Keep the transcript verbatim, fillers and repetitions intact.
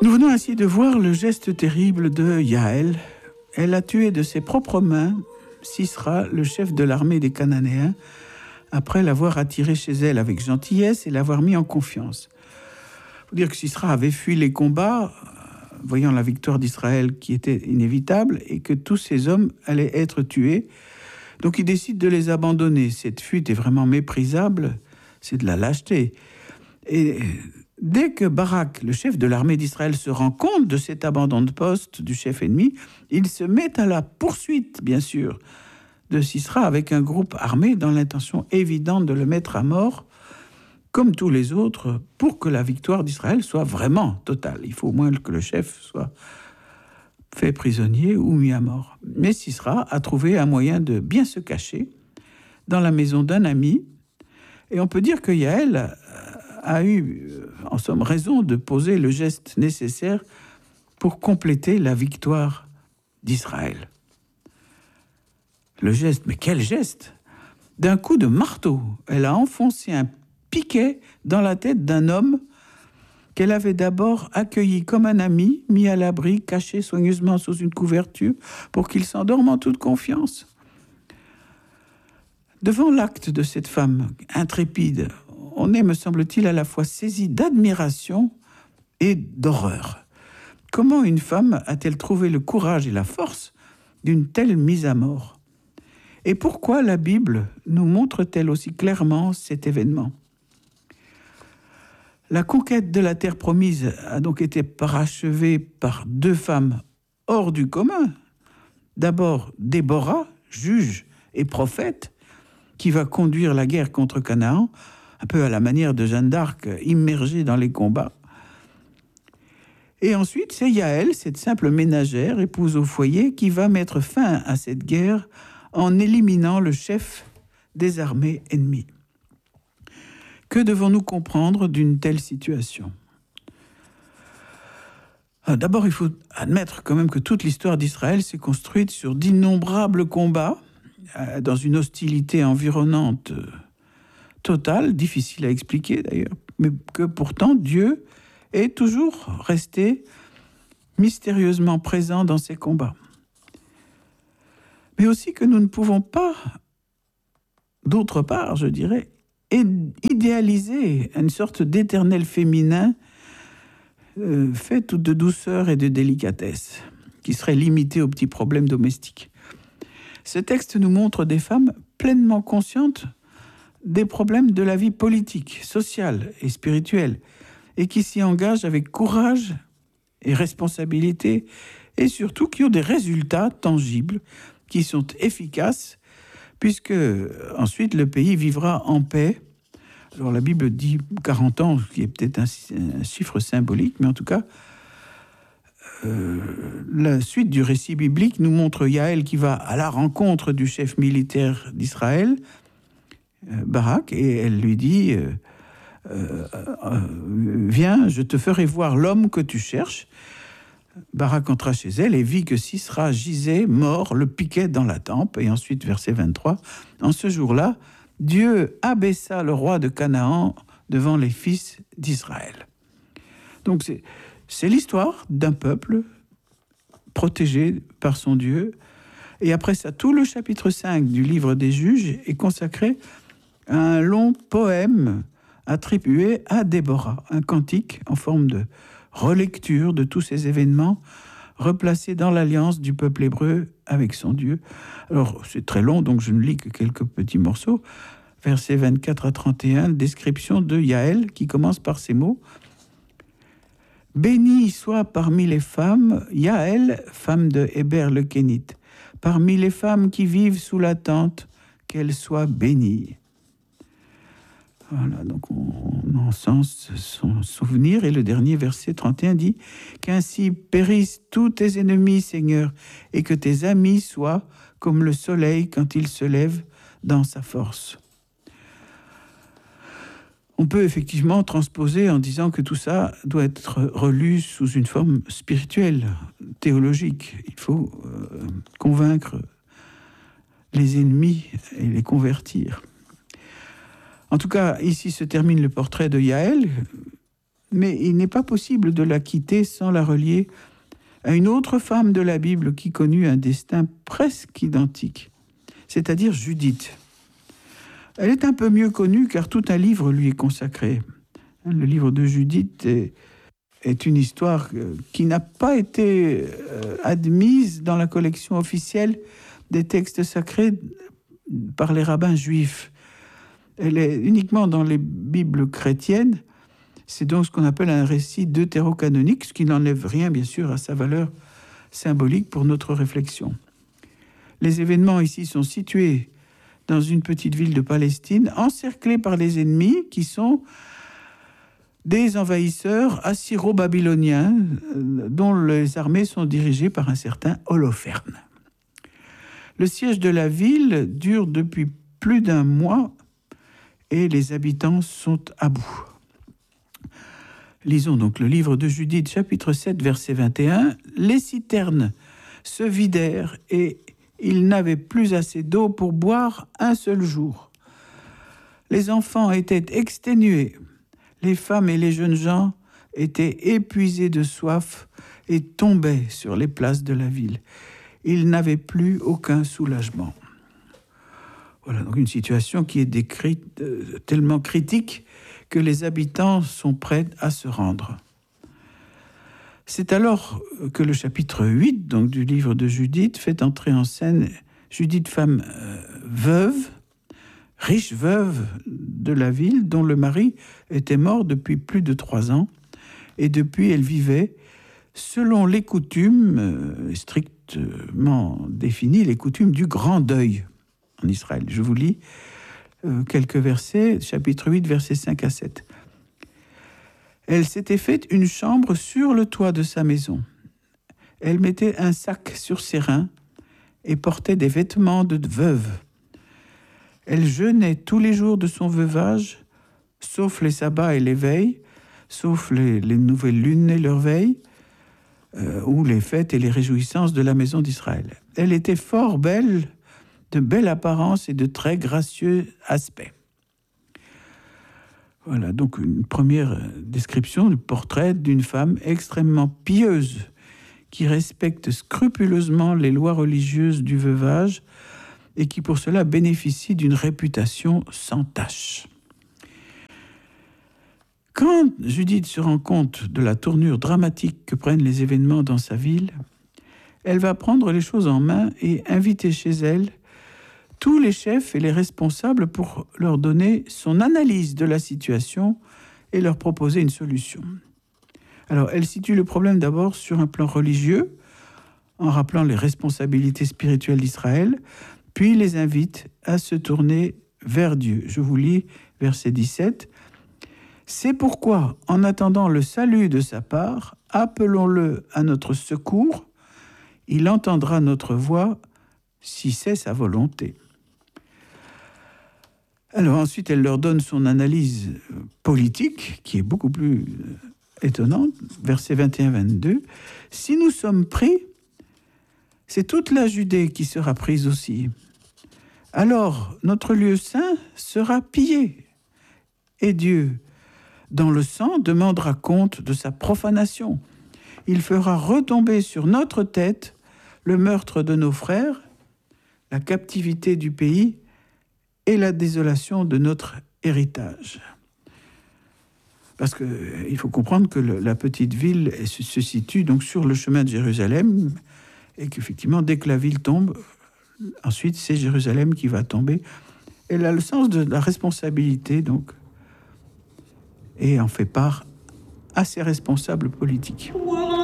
Nous venons ainsi de voir le geste terrible de Yaël. Elle a tué de ses propres mains Sisra, le chef de l'armée des Cananéens, après l'avoir attiré chez elle avec gentillesse et l'avoir mis en confiance. Il faut dire que Sisra avait fui les combats, voyant la victoire d'Israël qui était inévitable et que tous ces hommes allaient être tués. Donc il décide de les abandonner. Cette fuite est vraiment méprisable, c'est de la lâcheté. Et dès que Barak, le chef de l'armée d'Israël, se rend compte de cet abandon de poste du chef ennemi, il se met à la poursuite, bien sûr, de Sisra avec un groupe armé dans l'intention évidente de le mettre à mort, comme tous les autres, pour que la victoire d'Israël soit vraiment totale. Il faut au moins que le chef soit fait prisonnier ou mis à mort. Mais Sisra a trouvé un moyen de bien se cacher dans la maison d'un ami, et on peut dire que Yaël a eu, en somme, raison de poser le geste nécessaire pour compléter la victoire d'Israël. Le geste, mais quel geste! D'un coup de marteau, elle a enfoncé un piquet dans la tête d'un homme qu'elle avait d'abord accueilli comme un ami, mis à l'abri, caché soigneusement sous une couverture, pour qu'il s'endorme en toute confiance. Devant l'acte de cette femme intrépide, on est, me semble-t-il, à la fois saisi d'admiration et d'horreur. Comment une femme a-t-elle trouvé le courage et la force d'une telle mise à mort? Et pourquoi la Bible nous montre-t-elle aussi clairement cet événement? La conquête de la terre promise a donc été parachevée par deux femmes hors du commun. D'abord, Déborah, juge et prophète, qui va conduire la guerre contre Canaan, un peu à la manière de Jeanne d'Arc, immergée dans les combats. Et ensuite, c'est Yaël, cette simple ménagère, épouse au foyer, qui va mettre fin à cette guerre en éliminant le chef des armées ennemies. Que devons-nous comprendre d'une telle situation? D'abord, il faut admettre quand même que toute l'histoire d'Israël s'est construite sur d'innombrables combats, dans une hostilité environnante totale, difficile à expliquer d'ailleurs, mais que pourtant Dieu est toujours resté mystérieusement présent dans ces combats. Mais aussi que nous ne pouvons pas, d'autre part, je dirais, idéaliser une sorte d'éternel féminin euh, fait de douceur et de délicatesse, qui serait limité aux petits problèmes domestiques. Ce texte nous montre des femmes pleinement conscientes des problèmes de la vie politique, sociale et spirituelle, et qui s'y engagent avec courage et responsabilité, et surtout qui ont des résultats tangibles, qui sont efficaces, puisque ensuite le pays vivra en paix. Alors la Bible dit quarante ans, ce qui est peut-être un, un chiffre symbolique, mais en tout cas, euh, la suite du récit biblique nous montre Yaël qui va à la rencontre du chef militaire d'Israël, euh, Barak, et elle lui dit euh, euh, euh, « Viens, je te ferai voir l'homme que tu cherches ». Barak entra chez elle et vit que Sisra gisait mort, le piquet dans la tempe. Et ensuite, verset vingt-trois, « En ce jour-là, Dieu abaissa le roi de Canaan devant les fils d'Israël. » Donc c'est, c'est l'histoire d'un peuple protégé par son Dieu. Et après ça, tout le chapitre cinq du livre des Juges est consacré à un long poème attribué à Déborah, un cantique en forme de relecture de tous ces événements replacés dans l'alliance du peuple hébreu avec son Dieu. Alors, c'est très long, donc je ne lis que quelques petits morceaux. Versets vingt-quatre à trente et un, description de Yaël, qui commence par ces mots. « Béni soit parmi les femmes, Yaël, femme de Héber le Kénite, parmi les femmes qui vivent sous la tente, qu'elle soit bénie. » Voilà, donc on, on encense son souvenir. Et le dernier verset trente et un dit « Qu'ainsi périssent tous tes ennemis, Seigneur, et que tes amis soient comme le soleil quand il se lève dans sa force. » On peut effectivement transposer en disant que tout ça doit être relu sous une forme spirituelle, théologique. Il faut euh, convaincre les ennemis et les convertir. En tout cas, ici se termine le portrait de Yaël. mais il n'est pas possible de la quitter sans la relier à une autre femme de la Bible qui connut un destin presque identique, c'est-à-dire Judith. Elle est un peu mieux connue car tout un livre lui est consacré. Le livre de Judith est, est une histoire qui n'a pas été admise dans la collection officielle des textes sacrés par les rabbins juifs. Elle est uniquement dans les Bibles chrétiennes. C'est donc ce qu'on appelle un récit deutérocanonique, ce qui n'enlève rien, bien sûr, à sa valeur symbolique pour notre réflexion. Les événements ici sont situés dans une petite ville de Palestine, encerclée par les ennemis qui sont des envahisseurs assyro-babyloniens dont les armées sont dirigées par un certain Holoferne. Le siège de la ville dure depuis plus d'un mois et les habitants sont à bout. Lisons donc le livre de Judith, chapitre sept, verset vingt et un. « Les citernes se vidèrent et ils n'avaient plus assez d'eau pour boire un seul jour. Les enfants étaient exténués, les femmes et les jeunes gens étaient épuisés de soif et tombaient sur les places de la ville. Ils n'avaient plus aucun soulagement. » Voilà donc une situation qui est décrite euh, tellement critique que les habitants sont prêts à se rendre. C'est alors que le chapitre huit donc, du livre de Judith fait entrer en scène Judith, femme euh, veuve, riche veuve de la ville, dont le mari était mort depuis plus de trois ans, et depuis elle vivait selon les coutumes, euh, strictement définies, les coutumes du grand deuil en Israël. Je vous lis euh, quelques versets, chapitre huit, versets cinq à sept. Elle s'était faite une chambre sur le toit de sa maison. Elle mettait un sac sur ses reins et portait des vêtements de veuve. Elle jeûnait tous les jours de son veuvage, sauf les sabbats et les veilles, sauf les, les nouvelles lunes et leurs veilles, euh, ou les fêtes et les réjouissances de la maison d'Israël. Elle était fort belle, de belle apparence et de très gracieux aspect. Voilà, donc une première description du portrait d'une femme extrêmement pieuse qui respecte scrupuleusement les lois religieuses du veuvage et qui pour cela bénéficie d'une réputation sans tache. Quand Judith se rend compte de la tournure dramatique que prennent les événements dans sa ville, elle va prendre les choses en main et inviter chez elle tous les chefs et les responsables pour leur donner son analyse de la situation et leur proposer une solution. Alors, elle situe le problème d'abord sur un plan religieux, en rappelant les responsabilités spirituelles d'Israël, puis les invite à se tourner vers Dieu. Je vous lis verset dix-sept. « C'est pourquoi, en attendant le salut de sa part, appelons-le à notre secours, il entendra notre voix si c'est sa volonté. » Alors ensuite, elle leur donne son analyse politique, qui est beaucoup plus étonnante, versets vingt et un à vingt-deux. « Si nous sommes pris, c'est toute la Judée qui sera prise aussi. Alors notre lieu saint sera pillé, et Dieu, dans le sang, demandera compte de sa profanation. Il fera retomber sur notre tête le meurtre de nos frères, la captivité du pays et la désolation de notre héritage. » Parce qu'il faut comprendre que le, la petite ville se, se situe donc sur le chemin de Jérusalem et qu'effectivement, dès que la ville tombe, ensuite c'est Jérusalem qui va tomber. Elle a le sens de la responsabilité, donc, et en fait part à ses responsables politiques.